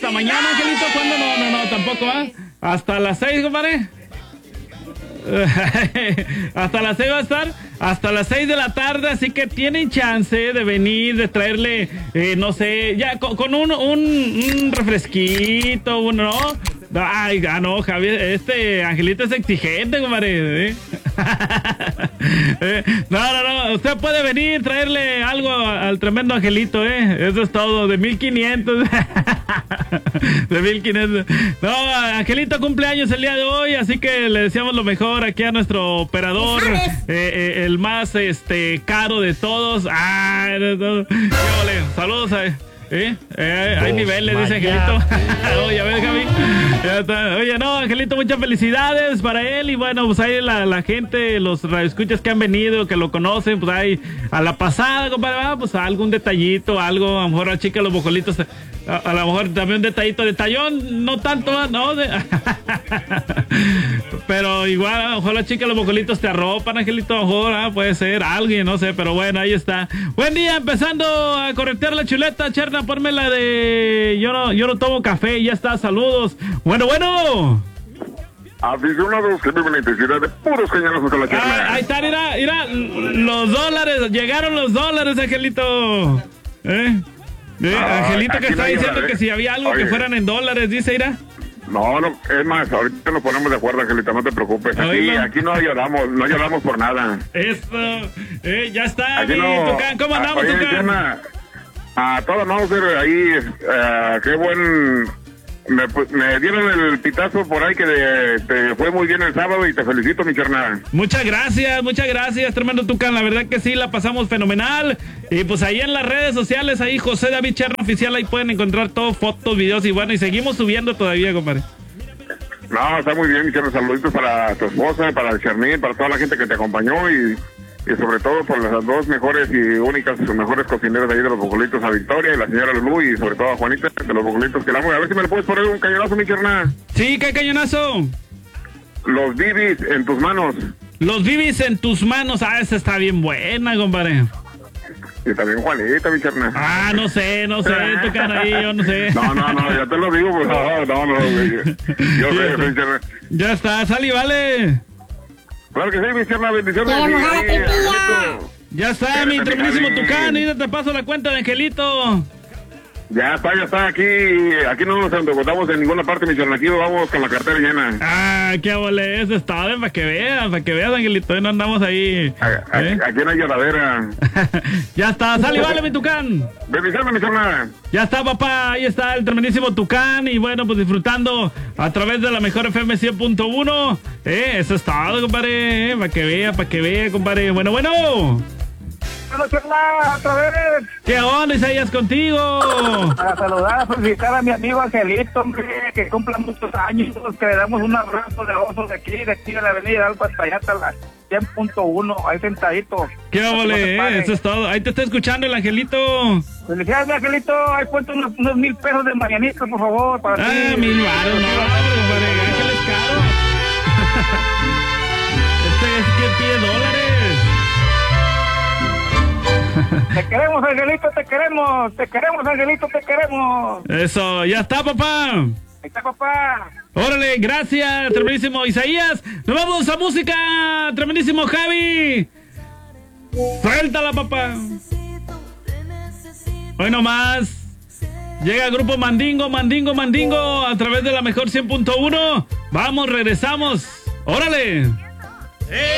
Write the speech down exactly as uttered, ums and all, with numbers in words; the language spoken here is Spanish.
hasta mañana, Angelito. ¿Cuándo? No, no, no, tampoco, ¿va? Hasta las seis, compadre. Hasta las seis va a estar, hasta las seis de la tarde, así que tienen chance de venir, de traerle, eh, no sé, ya con, con un, un, un refresquito, uno, ¿no? Ay, ah, no, Javier, este Angelito es exigente, compadre, ¿eh? eh, no, no, no, usted puede venir, traerle algo al tremendo Angelito, ¿eh? Eso es todo, de mil quinientos. De mil quinientos. No, Angelito cumple años el día de hoy, así que le deseamos lo mejor aquí a nuestro operador, eh, eh, el más este caro de todos. Ah, no, no. Qué vale. Saludos a... ¿Eh? Eh, hay niveles, dice Angelito. Oye, a ver, Javi. Ya está. Oye, no, Angelito, muchas felicidades para él. Y bueno, pues ahí la, la gente, los radioescuchas que han venido, que lo conocen, pues ahí a la pasada, compadre, ah, pues algún detallito, algo, a lo mejor a chica los bocolitos. A, a lo mejor también un detallito, detallón, no tanto, ¿no? De... Pero igual, a lo mejor la chica los bocolitos te arropan, Angelito, a lo mejor, ah, puede ser alguien, no sé, pero bueno, ahí está. Buen día, empezando a corretear la chuleta, Cherna, ponme la de yo no, yo no tomo café, ya está, saludos. Bueno, bueno. Aficionados que viven la intensidad de puros cañonazos con la Cherna. Ah, ahí está, mira, mira, los dólares, llegaron los dólares, Angelito. ¿Eh? ¿Eh? Ah, Angelito que está diciendo que si había algo Oye. que fueran en dólares, dice Ira. No, no, es más, ahorita nos ponemos de acuerdo, Angelito, no te preocupes. Aquí, no. aquí no lloramos, no lloramos por nada. Eso, eh, ya está, aquí no, Tucán, ¿cómo andamos, oye, Tucán? A todos Mauser, ahí, uh, qué buen... Me, me dieron el pitazo por ahí que de, te fue muy bien el sábado y te felicito, mi carnal. Muchas gracias, muchas gracias, tremendo Tucán. La verdad que sí, la pasamos fenomenal. Y pues ahí en las redes sociales, ahí José David Cherna Oficial, ahí pueden encontrar todo, fotos, videos y bueno, y seguimos subiendo todavía, compadre. No, está muy bien, mi carnal. Saluditos para tu esposa, para el Chernín, para toda la gente que te acompañó y... y sobre todo por las dos mejores y únicas, sus mejores cocineras de ahí de los bocolitos, a Victoria y la señora Lulú, y sobre todo a Juanita de los bocolitos que la amo. A ver si me le puedes poner un cañonazo, mi carnal. Sí, ¿qué cañonazo? Los bibis en tus manos. Los bibis en tus manos, ah, esa está bien buena, compadre. Y también Juanita, mi carnal. Ah, no sé, no sé, tu cara ahí, yo no sé. No, no, no, ya te lo digo, pues no, no, no. Yo sé, mi carnal. Ya está, sal y vale. Claro que sí, mi carnal, bendiciones. Ya está, mi tremendísimo Tucán, y te paso la cuenta de Angelito. Ya está, ya está, aquí aquí no nos endeudamos en ninguna parte, mi carnal, aquí vamos con la cartera llena. Ah, qué vale, eso está, ven, para que veas, para que veas, Angelito, y no andamos ahí. A, a, ¿eh? Aquí no hay lloradera. Ya está, sal y vale, mi Tucán. Bendiciones, mi carnal. Ya está, papá, ahí está el tremendísimo Tucán, y bueno, pues disfrutando a través de la mejor F M cien punto uno. Eh, eso es todo, compadre, eh, para que vea, para que vea, compadre. Bueno, bueno. Bueno, Cherna, otra vez. ¿Qué onda, Isaías, contigo? Para saludar, felicitar a mi amigo Angelito, hombre, que cumpla muchos años, que le damos un abrazo de oso de aquí, de aquí de la avenida Alba hasta allá, hasta la cien punto uno, ahí sentadito. ¿Qué ole, eh? Eso es todo. Ahí te está escuchando el Angelito. Felicidades, mi Angelito. Ahí cuento unos, unos mil pesos de Marianito, por favor, para ah, ti. Ah, mil baros, no, compadre, Ángel es caro. Este es que pide dólares. Te queremos, Angelito, te queremos, te queremos, Angelito, te queremos. Eso, ya está, papá. Ahí está, papá. Órale, gracias, tremendísimo Isaías. Nos vamos a música, tremendísimo Javi. Suéltala, papá. Hoy nomás. Llega el grupo Mandingo, Mandingo, Mandingo a través de la mejor cien punto uno. Vamos, regresamos. Órale.